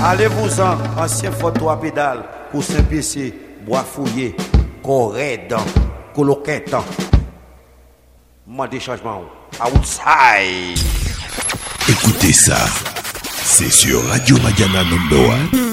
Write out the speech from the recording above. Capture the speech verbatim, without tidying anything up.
Allez-vous-en, ancien photo à pédale, pour Saint-P C, bois fouillé, correct, coloquetant. Moi, des changements. Outside. Écoutez ça, c'est sur Radio Mariana Number One.